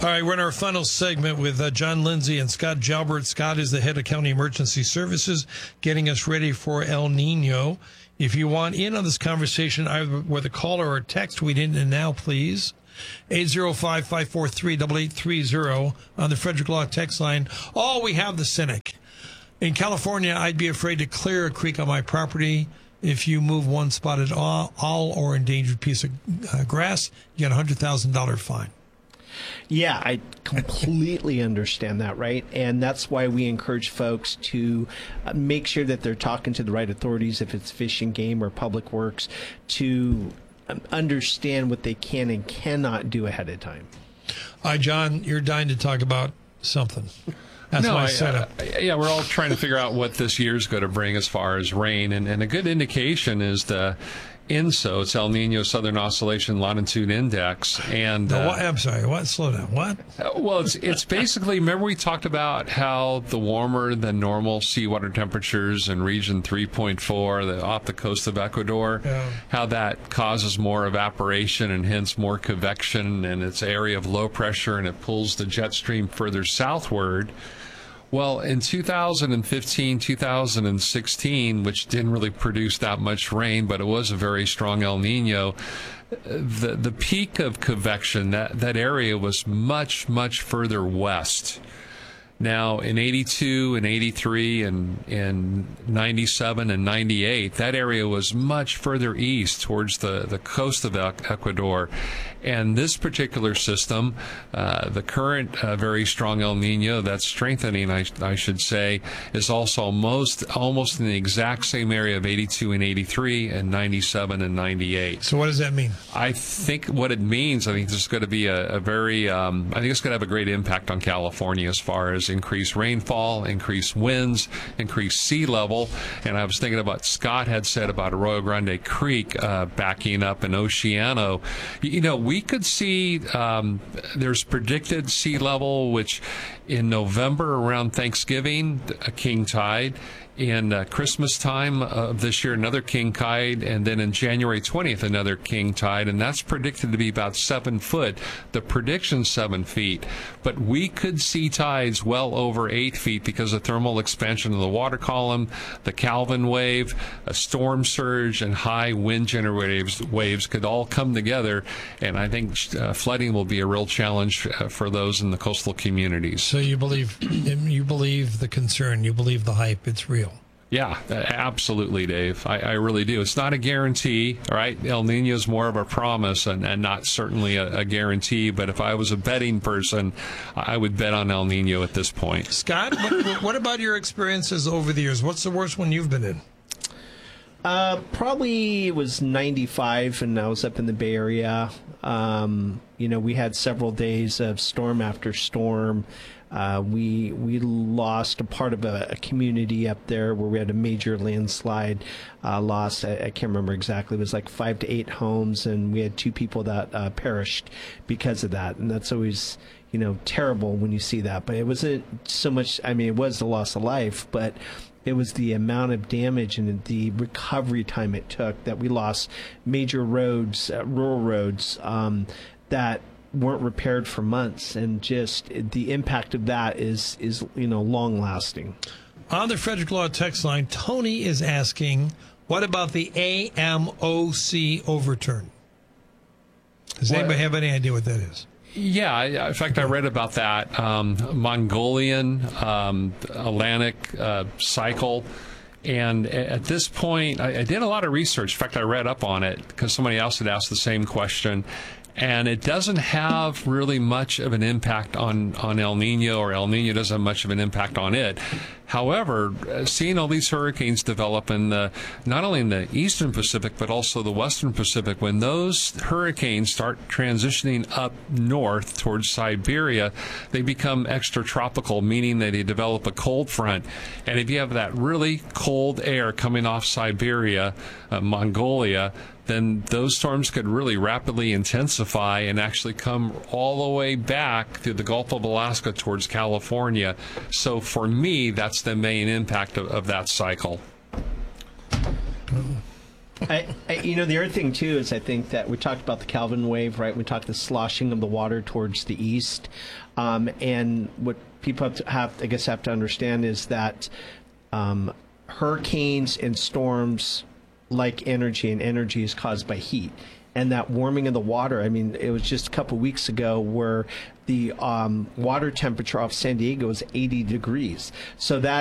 All right, we're in our final segment with John Lindsay and Scott Jalbert. Scott is the head of County Emergency Services, getting us ready for El Nino. If you want in on this conversation, either with a call or a text, we'd in and now, please. 805-543-8830 on the Frederick Law text line. Oh, we have the cynic. In California, I'd be afraid to clear a creek on my property. If you move one spotted owl or endangered piece of grass, you get a $100,000 fine. Yeah, I completely understand that, right? And that's why we encourage folks to make sure that they're talking to the right authorities, if it's Fish and Game or Public Works, to understand what they can and cannot do ahead of time. All right, John, you're dying to talk about something. That's my setup. Yeah, we're all trying to figure out what this year's going to bring as far as rain. And a good indication is the ENSO, it's El Nino Southern Oscillation Longitude Index. And I'm sorry, what? Slow down. What? Well, it's basically, remember we talked about how the warmer than normal seawater temperatures in region 3.4 off the coast of Ecuador, how that causes more evaporation and hence more convection, and it's an area of low pressure, and it pulls the jet stream further southward. Well, in 2015, 2016, which didn't really produce that much rain, but it was a very strong El Nino, the peak of convection, that area was much, much further west. Now, in 82 and 83 and in 97 and 98, that area was much further east towards the coast of Ecuador. And this particular system, the current very strong El Nino that's strengthening, I should say, is also almost in the exact same area of 82 and 83 and 97 and 98. So what does that mean? I think what it means, I think this is going to be I think it's going to have a great impact on California as far as increased rainfall, increased winds, increased sea level. And I was thinking about Scott had said about Arroyo Grande Creek backing up in Oceano. You know, we could see there's predicted sea level, which in November around Thanksgiving, a king tide. In Christmas time of this year, another king tide, and then in January 20th, another king tide, and that's predicted to be about 7 foot. The prediction's 7 feet, but we could see tides well over 8 feet because of thermal expansion of the water column, the Calvin wave, a storm surge, and high wind generated waves could all come together, and I think flooding will be a real challenge for those in the coastal communities. So you believe the concern, you believe the hype, it's real. Yeah, absolutely, Dave. I really do. It's not a guarantee, all right? El Nino is more of a promise and not certainly a guarantee, but if I was a betting person, I would bet on El Nino at this point. Scott, what about your experiences over the years? What's the worst one you've been in? Probably it was 95, and I was up in the Bay Area. We had several days of storm after storm. We lost a part of a community up there where we had a major landslide loss. I can't remember exactly. It was like 5 to 8 homes, and we had 2 people that perished because of that. And that's always, terrible when you see that. But it wasn't so much, it was the loss of life, but it was the amount of damage and the recovery time it took that we lost major roads, rural roads, that weren't repaired for months, and just the impact of that is long lasting. On the Frederick Law text line, Tony is asking, what about the AMOC overturn? Does anybody have any idea what that is? Yeah, in fact, I read about that. Mongolian Atlantic cycle. And at this point, I did a lot of research. In fact, I read up on it because somebody else had asked the same question. And it doesn't have really much of an impact on El Nino, or El Nino doesn't have much of an impact on it. However, seeing all these hurricanes develop in not only in the eastern Pacific, but also the western Pacific, when those hurricanes start transitioning up north towards Siberia, they become extratropical, meaning that they develop a cold front. And if you have that really cold air coming off Siberia, Mongolia, then those storms could really rapidly intensify and actually come all the way back through the Gulf of Alaska towards California. So for me, that's the main impact of that cycle. The other thing too is I think that we talked about the Kelvin wave, right? We talked the sloshing of the water towards the east, and what people have to understand is that hurricanes and storms like energy, and energy is caused by heat. And that warming of the water, I mean, it was just a couple weeks ago where the water temperature off San Diego was 80 degrees. So that